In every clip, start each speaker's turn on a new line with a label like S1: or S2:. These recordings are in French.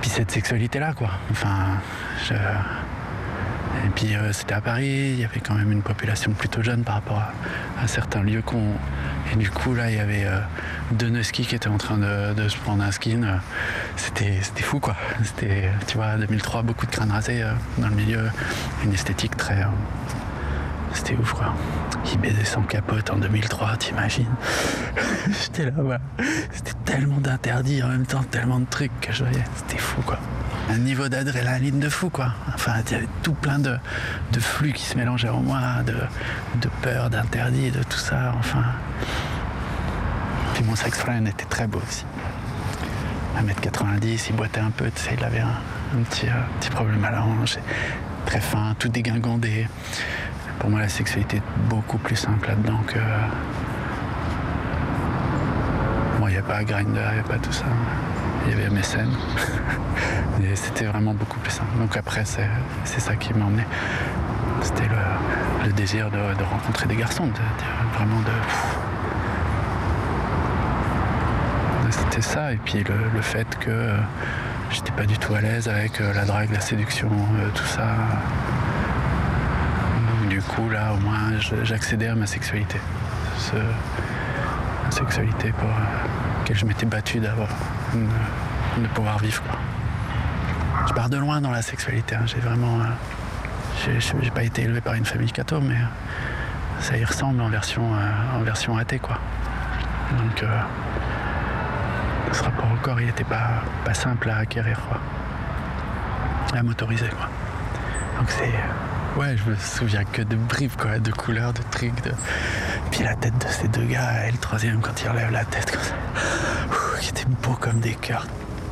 S1: puis cette sexualité-là, quoi. Enfin, et puis c'était à Paris, il y avait quand même une population plutôt jeune par rapport à certains lieux Et du coup, là, il y avait deux Nuskies qui étaient en train de se prendre un skin. C'était fou, quoi. C'était, tu vois, 2003, beaucoup de crânes rasés dans le milieu. Une esthétique très... c'était ouf, quoi. Ils baisaient sans capote en 2003, t'imagines? J'étais là, voilà. C'était tellement d'interdits, en même temps, tellement de trucs que je voyais. C'était fou, quoi. Un niveau d'adrénaline de fou, quoi. Enfin, il y avait tout plein de flux qui se mélangeaient en moi, de peur, d'interdits, de tout ça, enfin. Puis mon sex friend était très beau aussi. 1m90, il boitait un peu, tu sais, il avait un petit problème à la hanche. Très fin, tout dégingandé. Pour moi, la sexualité est beaucoup plus simple là-dedans que... Bon, il n'y a pas Grindr, il n'y a pas tout ça. Il y avait MSN. Et c'était vraiment beaucoup plus simple. Donc après, c'est ça qui m'a emmené. C'était le désir de rencontrer des garçons, vraiment de... C'était ça, et puis le fait que j'étais pas du tout à l'aise avec la drague, la séduction, tout ça. Donc, du coup, là, au moins, j'accédais à ma sexualité. Une sexualité pour laquelle je m'étais battu d'avoir, de pouvoir vivre, quoi. Je pars de loin dans la sexualité, hein. J'ai vraiment... j'ai pas été élevé par une famille catho, mais ça y ressemble en version athée, quoi. Donc... ce rapport au corps, il n'était pas simple à acquérir, quoi. À motoriser, quoi. Donc c'est... Ouais, je me souviens que de bribes, quoi, de couleurs, de trucs, Puis la tête de ces deux gars, et le troisième, quand il relève la tête, comme ça, qui était beau comme des cœurs.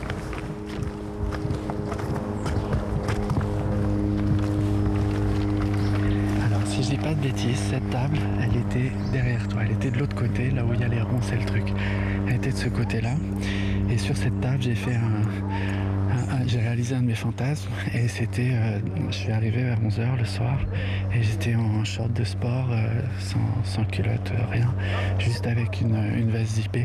S1: Alors, si je dis pas de bêtises, cette table, elle était derrière toi, elle était de l'autre côté, là où il y a les ronds, c'est le truc. Elle était de ce côté-là, et sur cette table, j'ai réalisé un de mes fantasmes, et c'était, je suis arrivé vers 11h le soir, et j'étais en short de sport, sans culotte, rien, juste avec une veste zippée,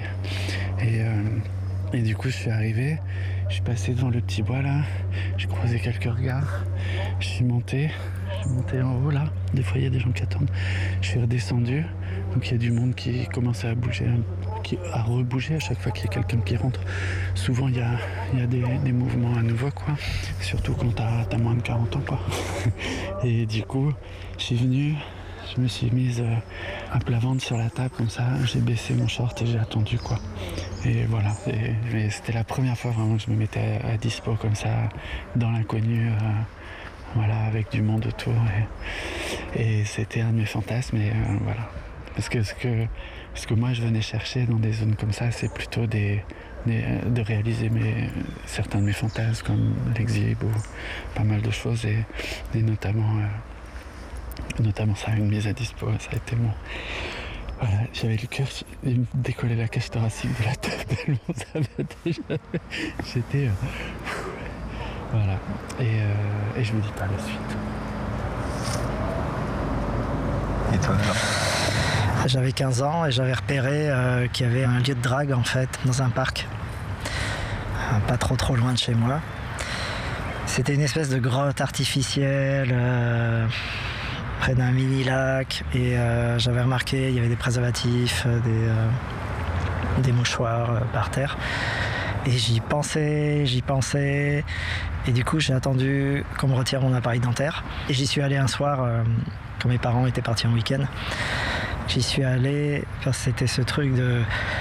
S1: et du coup je suis arrivé, je suis passé devant le petit bois là, j'ai croisé quelques regards, je suis monté en haut là, des fois il y a des gens qui attendent, je suis redescendu, donc il y a du monde qui commençait à bouger, à rebouger à chaque fois qu'il y a quelqu'un qui rentre. Souvent il y a des mouvements à nouveau, quoi, surtout quand t'as moins de 40 ans, quoi. Et du coup je suis venu, je me suis mise à plat ventre sur la table comme ça, j'ai baissé mon short et j'ai attendu, quoi. Et voilà, et c'était la première fois vraiment que je me mettais à dispo comme ça, dans l'inconnu, voilà, avec du monde autour, et c'était un de mes fantasmes, et voilà. Parce que ce que moi je venais chercher dans des zones comme ça, c'est plutôt de réaliser certains de mes fantasmes, comme l'exhibe ou pas mal de choses, et notamment ça, une mise à dispo, ça a été mon... Voilà, j'avais le cœur, il me décollait la cage thoracique de la tête tellement ça battait, j'étais... voilà, et je vous dis pas la suite.
S2: Et toi, alors ?
S3: J'avais 15 ans et j'avais repéré qu'il y avait un lieu de drague, en fait, dans un parc, pas trop loin de chez moi. C'était une espèce de grotte artificielle près d'un mini lac, et j'avais remarqué il y avait des préservatifs, des mouchoirs par terre, et j'y pensais, et du coup j'ai attendu qu'on me retire mon appareil dentaire, et j'y suis allé un soir quand mes parents étaient partis en week-end. J'y suis allé parce que c'était ce truc de...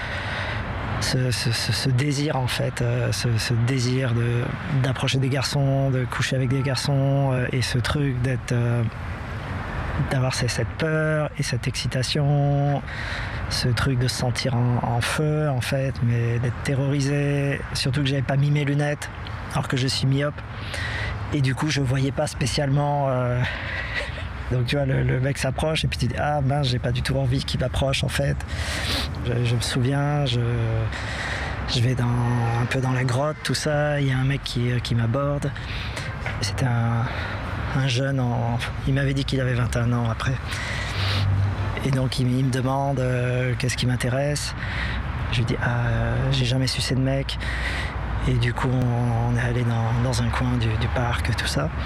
S3: Ce désir, en fait, ce désir d'approcher des garçons, de coucher avec des garçons, et ce truc d'avoir cette peur et cette excitation, ce truc de se sentir en feu, en fait, mais d'être terrorisé, surtout que j'avais pas mis mes lunettes alors que je suis myope, et du coup je voyais pas spécialement... Donc tu vois, le mec s'approche et puis tu dis « Ah ben, j'ai pas du tout envie qu'il m'approche, en fait ». Je me souviens, je vais un peu dans la grotte, tout ça, il y a un mec qui m'aborde. C'était un jeune, il m'avait dit qu'il avait 21 ans après. Et donc il me demande qu'est-ce qui m'intéresse. Je lui dis « Ah, j'ai jamais sucé de mec ». Et du coup, on est allé dans un coin du parc, tout ça.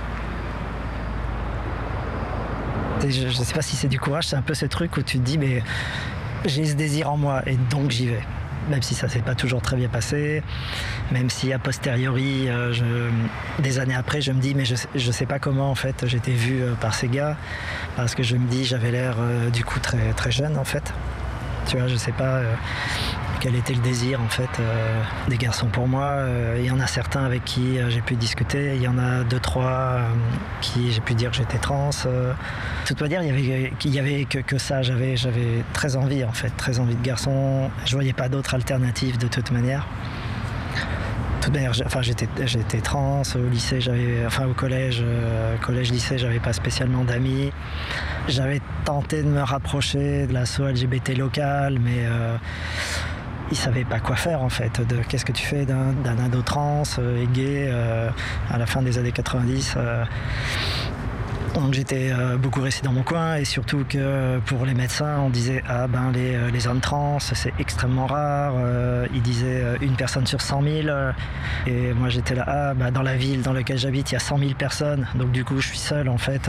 S3: Et je ne sais pas si c'est du courage, c'est un peu ce truc où tu te dis, mais j'ai ce désir en moi et donc j'y vais. Même si ça ne s'est pas toujours très bien passé, même si a posteriori, des années après, je me dis, mais je ne sais pas comment en fait j'ai été vu par ces gars, parce que je me dis, j'avais l'air du coup très, très jeune en fait. Tu vois, je ne sais pas quel était le désir en fait des garçons pour moi. Il y en a certains avec qui j'ai pu discuter, il y en a 2-3 qui j'ai pu dire que j'étais trans. De toute manière, il y avait que ça. J'avais très envie en fait, très envie de garçon. Je voyais pas d'autre alternative de toute manière. De toute manière, j'étais trans au lycée, au collège, lycée, j'avais pas spécialement d'amis. J'avais tenté de me rapprocher de l'asso LGBT locale, mais ils savaient pas quoi faire en fait. Qu'est-ce que tu fais d'un ado trans et gay à la fin des années 90. Donc j'étais beaucoup resté dans mon coin, et surtout que pour les médecins on disait les hommes trans c'est extrêmement rare, ils disaient une personne sur 100 000, et moi j'étais là, dans la ville dans laquelle j'habite il y a 100 000 personnes, donc du coup je suis seul en fait.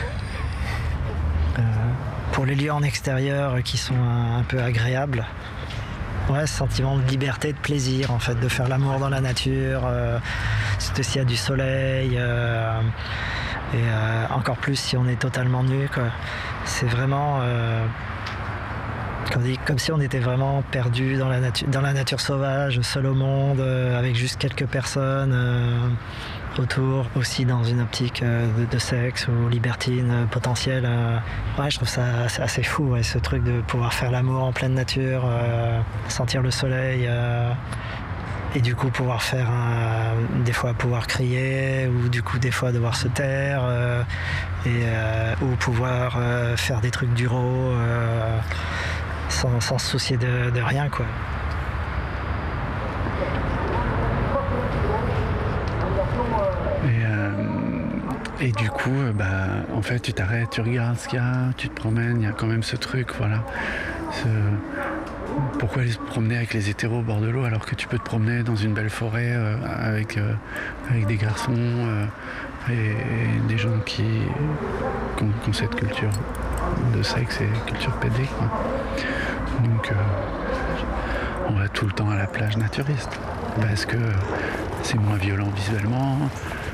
S3: Pour les lieux en extérieur qui sont un peu agréables, ouais, ce sentiment de liberté, de plaisir en fait, de faire l'amour dans la nature, surtout s'il y a du soleil. Et encore plus si on est totalement nu, quoi. C'est vraiment comme si on était vraiment perdu dans la nature sauvage, seul au monde, avec juste quelques personnes autour, aussi dans une optique de sexe ou libertine potentielle. Ouais, je trouve ça assez fou, ouais, ce truc de pouvoir faire l'amour en pleine nature, sentir le soleil. Et du coup pouvoir faire des fois pouvoir crier, ou du coup des fois devoir se taire, ou pouvoir faire des trucs d'uro sans se soucier de rien, quoi.
S1: Et du coup, en fait, tu t'arrêtes, tu regardes ce qu'il y a, tu te promènes, il y a quand même ce truc, voilà. Pourquoi aller se promener avec les hétéros au bord de l'eau alors que tu peux te promener dans une belle forêt avec des garçons et des gens qui ont cette culture de sexe et culture pédé, quoi. Donc on va tout le temps à la plage naturiste parce que c'est moins violent visuellement,